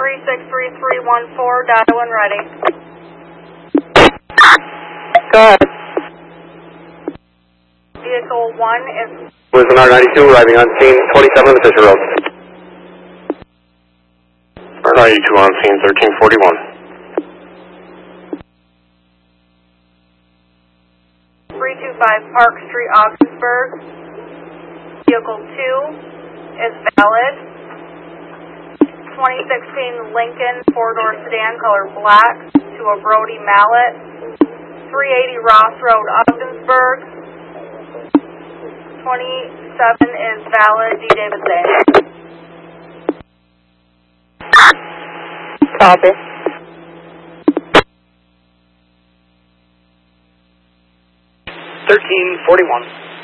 363314, dial when ready. Go ahead. Vehicle 1 is... Was an R92 arriving on scene 27 Fisher Road. R92 on scene 1341. 325 Park Street, Augsburg. Vehicle 2 is valid. 2016 Lincoln 4-door sedan, color black, to a Brody Mallet. 380 Ross Road, Augsburg. 27 is valid. D. David Day. Copy. 1341.